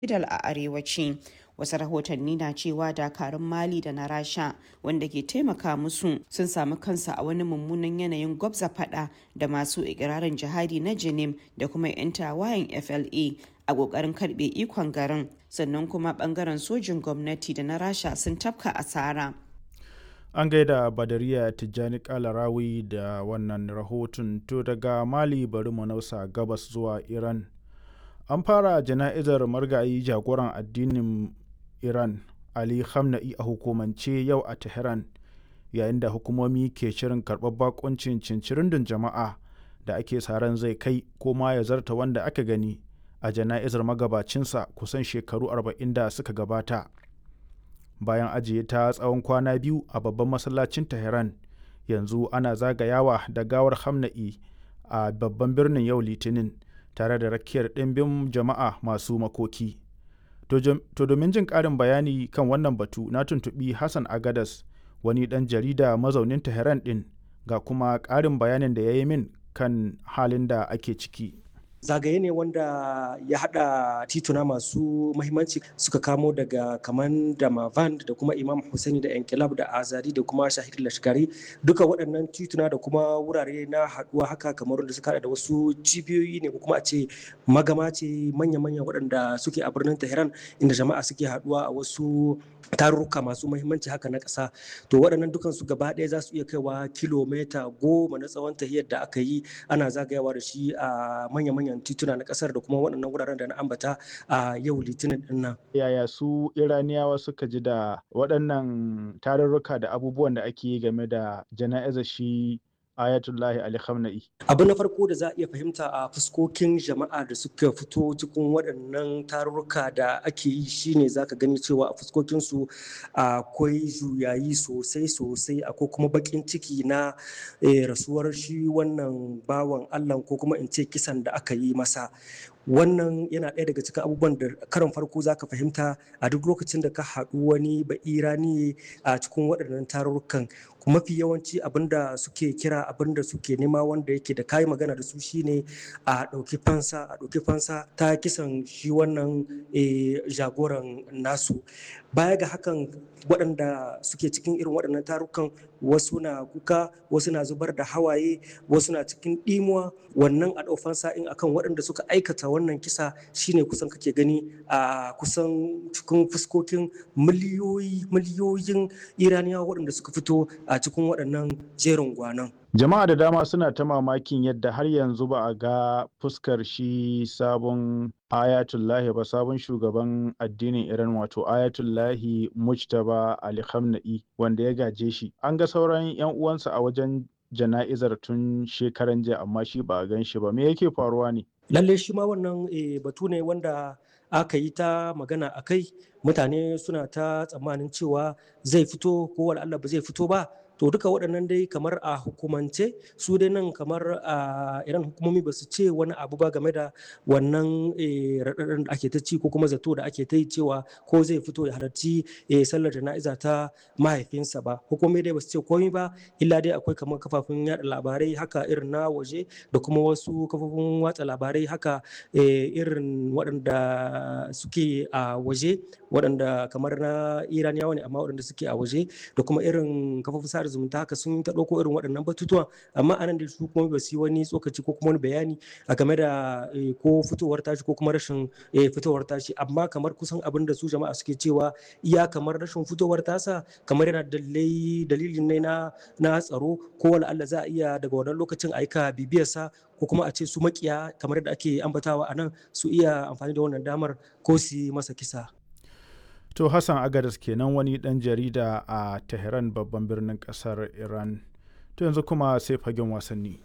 Idal a arewaci. Wasu rahotanni na cewa dakarun Mali da na Rasha wanda ke taimaka musu sun samu kansu a wani mummunan yanayin gwabza fada da masu ikirarin jihadi na Jenim da kuma 'yan tawayen FLA a kokarin karbe ikon garin, sannan kuma bangaren sojin gwamnati da na Rasha sun tafka asara. An gaida Badariya Tijjani Kalarawi da wannan rahoton. To daga Mali bari mu nausa gabas zuwa Iran. An fara jana'izar margayi jagoran addinin Iran Ali Khamenei a hukumance yau a Tehran, yayin da hukumomi ke shirin karɓar bakuncin cincirindin jama'a da ake sa ran zai kai ko ma ya zarta wanda aka gani a jana'izar magabacinsa kusan shekaru 40 da suka gabata. Bayan ajiye ta tsawon kwana biyu a babban masallacin Tehran, yanzu ana zagayawa da gawar Khamenei a babban birnin yau Litinin, tare da rakiyar ɗimbin jama'a masu makoki. To domin jin ƙarin bayani kan wannan batu na tuntuɓi Hassan Agadas, wani ɗan jarida mazaunin Tehran ɗin, ga kuma ƙarin bayanin da ya yi min kan halin da ake ciki. Zagaye ne wanda ya hada tituna masu mahimmanci suka kamo daga kaman da Mavand da kuma Imam Hussaini da Enkilab da Azadi da kuma Shahid Lashkari, duka waɗannan tituna da kuma wurare na haduwa haka kamar da suka da wasu cibiyoyi ne ko kuma a ce magama ce manya-manya waɗanda suke a birnin Tehran, inda jama'a suke haduwa a wasu tarurruka masu mahimmanci haka na ƙasa. To waɗannan dukan su gaba ɗaya za su iya kaiwa kilomita 10 na tsawon tahiyar da aka yi ana zagayawa da shi a manya-manyan tituna na kasar da kuma waɗannan wuraren da na ambata a yau Litinin din nan. Yaya su Iraniyawa suka ji da waɗannan tarurruka da abubuwan da ake yi game da jana'izar shi Ayatollah Ali Khamenei? Abu na farko da za a iya fahimta a fuskokin jama'a da suka fito cikin waɗannan tarurruka da ake yi shine zaka gani cewa a fuskokinsu akwai juyayi sosai akwai kuma baƙin ciki na rasuwar shi wannan bawan Allah ko kuma in ce kisan da aka yi masa. Wannan yana ɗaya daga cikin abubuwan da karon farko za ka fahimta a duk lokacin da ka haɗu wani ba'irani a cikin waɗannan tarurrukan. Mafi yawanci abinda suke kira abinda suke nema wanda yake da kayi magana da su shine a ɗauki fansa ta kisan shi wannan jagoran nasu. Baya ga hakan, waɗanda suke cikin irin waɗannan tarukan wasu na kuka, wasu na zubar da hawaye, wasu na cikin ɗimuwa. Wannan a fansa in akan waɗanda suka aikata wannan kisa shine kusan kake gani a kusan cikin fuskokin miliyoyin Iraniyawa waɗanda suka fito a cikin waɗannan jerin gwanon. Jama'a da dama suna ta mamakin yadda har yanzu ba a ga fuskar shi sabon Ayatollahi ba, sabon shugaban addinin Iran, wato Ayatollahi Mujtaba Ali Khamenei, wanda ya gaje shi. An ga sauran 'yan uwansa a wajen jana'izar tun shekaran jiya, amma shi ba a gan shi ba. Me yake faruwa ne? Lalle shi ma wannan batu ne wanda aka yi ta magana a kai. Mutane suna ta tsammanin cewa zai fito ko Allah ba zai fito ba. To duka waɗannan dai kamar a hukumance su dai nan kamar a Iran hukumomi ba su ce wani abu ba game da wannan raɗaɗin da ake ta ci ko kuma zato da ake ta yi cewa ko zai fito ya halarci sallar jana'iza ta mahaifinsa ba. Hukumomi dai ba su ce komai ba, illa dai akwai kamar kafafun yaɗa labarai haka irin na waje da kuma wasu kafafun watsa labarai haka irin waɗanda suke a waje, waɗanda kamar na Iraniyawa ne amma waɗanda suke a waje, da kuma irin kafafun sada zumunta haka sun ta ɗauko irin waɗannan batutuwa. Amma anan da su kuma ba su yi wani tsokaci ko kuma wani bayani a game da ko fitowar tashi ko kuma rashin fitowar tashi. Amma kamar kusan abin da su jama'a suke cewa iya kamar rashin fitowar tasa kamar yana dalilin ne na tsaro, ko wala Allah za a iya daga wannan lokacin aika bibiyarsa ko kuma a ce su makiya kamar da ake ambatawa a nan su iya amfani da wannan damar ko su yi masa kisa. To Hassan Agadas kenan, wani ɗan jarida a Tehran, babban birnin ƙasar Iran. To yanzu kuma sai fagen wasanni.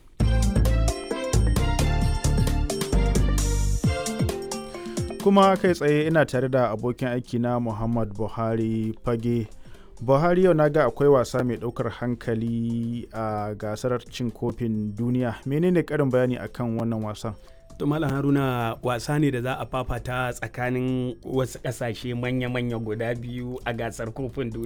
Kuma kai tsaye ina tare da abokin aiki na Muhammad Buhari Fage. Buhari, yau na ga akwai wasa mai ɗaukar hankali a gasar cin kofin duniya. Menene ƙarin bayani akan wannan wasan? To Malam Haruna, wasa ne da za a fafata tsakanin wasu ƙasashe manya-manya guda biyu a gasar kofin duniya.